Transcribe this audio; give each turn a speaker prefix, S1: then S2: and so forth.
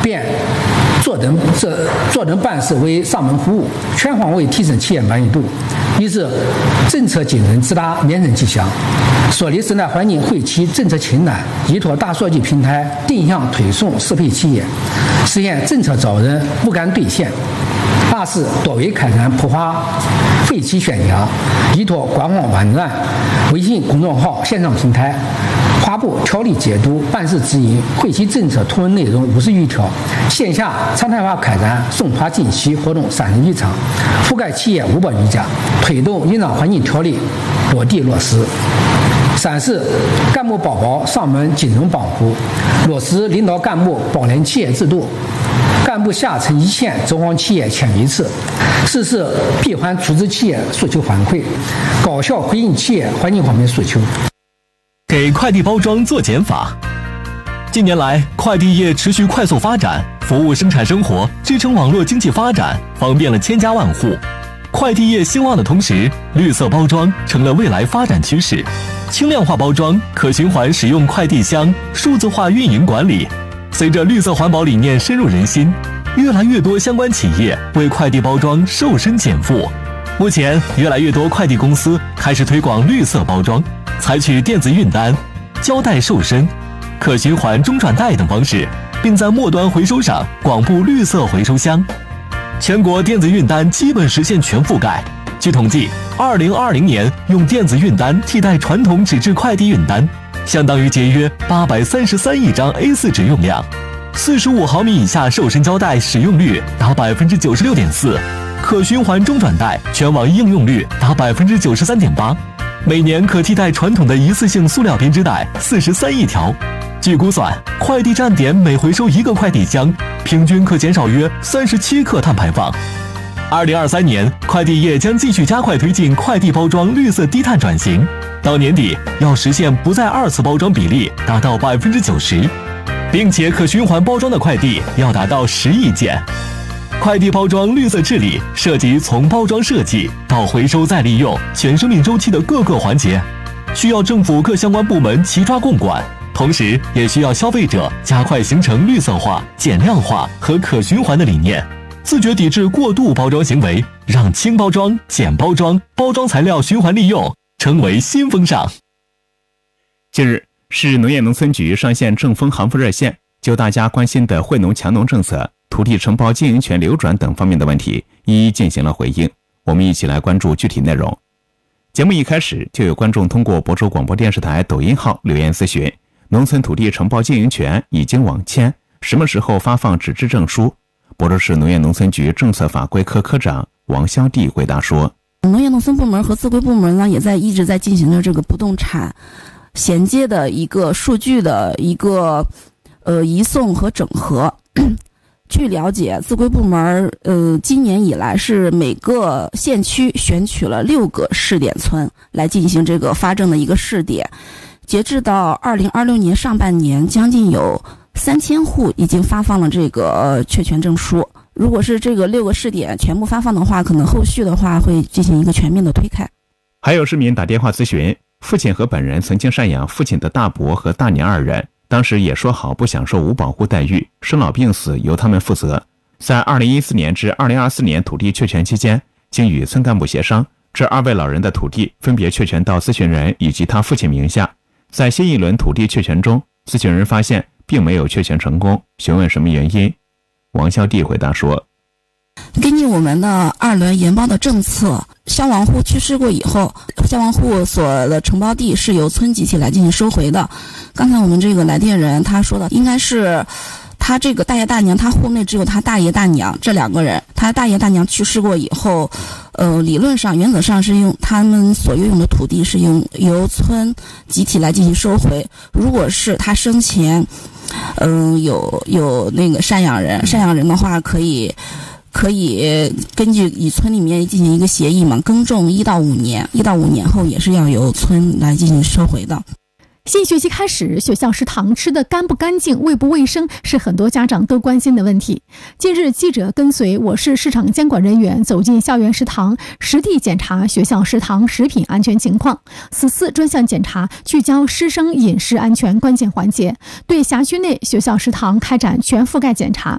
S1: 便坐等办事为上门服务，全方位提升企业满意度。一是政策精准直达民生迹象，设立生态环境惠企政策清单，依托大数据平台定向推送适配企业，实现政策招人无感兑现。二是多维开展普华废企宣讲，依托官方网站、微信公众号线上平台发布条例解读、办事指引、惠企政策图文内容50余条，线下常态化开展送发近期活动31场，覆盖企业500余家，推动营商环境条例落地落实。三是干部宝宝上门精准帮扶，落实领导干部保联企业制度，干部下沉一线走访企业1000余次。四是闭环处置企业诉求反馈，高效回应企业环境方面诉求。
S2: 给快递包装做减法。近年来，快递业持续快速发展，服务生产生活，支撑网络经济发展，方便了千家万户。快递业兴旺的同时，绿色包装成了未来发展趋势。轻量化包装、可循环使用快递箱、数字化运营管理，随着绿色环保理念深入人心，越来越多相关企业为快递包装瘦身减负。目前，越来越多快递公司开始推广绿色包装，采取电子运单、胶带瘦身、可循环中转袋等方式，并在末端回收上广布绿色回收箱。全国电子运单基本实现全覆盖。据统计，2020年用电子运单替代传统纸质快递运单，相当于节约833亿张 A4 纸用量。45毫米以下瘦身胶带使用率达 96.4%， 可循环中转袋全网应用率达 93.8%， 每年可替代传统的一次性塑料编织袋43亿条。据估算，快递站点每回收一个快递箱，平均可减少约37克碳排放。2023年，快递业将继续加快推进快递包装绿色低碳转型，到年底要实现不再二次包装比例达到90%，并且可循环包装的快递要达到10亿件。快递包装绿色治理涉及从包装设计到回收再利用全生命周期的各个环节，需要政府各相关部门齐抓共管，同时也需要消费者加快形成绿色化、减量化和可循环的理念，自觉抵制过度包装行为，让轻包装、简包装、包装材料循环利用成为新风尚。
S3: 近日，市农业农村局上线正风行富热线，就大家关心的惠农强农政策、土地承包经营权流转等方面的问题一一进行了回应。我们一起来关注具体内容。节目一开始就有观众通过亳州广播电视台抖音号留言咨询，农村土地承包经营权已经网签，什么时候发放纸质证书？亳州市农业农村局政策法规科科长王肖娣回答说，
S4: 农业农村部门和自规部门呢，也一直在进行着这个不动产衔接的一个数据的一个移送和整合。据了解，自规部门今年以来是每个县区选取了6个试点村来进行这个发证的一个试点。截至到2026年上半年，将近有3000户已经发放了这个确权证书。如果是这个6个试点全部发放的话，可能后续的话会进行一个全面的推开。
S3: 还有市民打电话咨询，父亲和本人曾经赡养父亲的大伯和大娘2人，当时也说好不享受无保护待遇，生老病死由他们负责。在2014年至2024年土地确权期间，经与村干部协商，这2位老人的土地分别确权到咨询人以及他父亲名下。在新一轮土地确权中，咨询人发现并没有确权成功，询问什么原因？王肖娣回答说，
S4: 根据我们的2轮研包的政策，消亡户去世过以后，消亡户所的承包地是由村集体来进行收回的。刚才我们这个来电人他说的，应该是他这个大爷大娘，他户内只有他大爷大娘这2个人，他大爷大娘去世过以后，理论上原则上是用他们所拥有的土地是由村集体来进行收回。如果是他生前有那个赡养人的话，可以根据与村里面进行一个协议嘛，耕种1到5年，1到5年后也是要由村来进行收回的。
S5: 新学期开始，学校食堂吃得干不干净、卫不卫生是很多家长都关心的问题。近日，记者跟随我市市场监管人员走进校园食堂，实地检查学校食堂食品安全情况。此次专项检查聚焦师生饮食安全关键环节，对辖区内学校食堂开展全覆盖检查，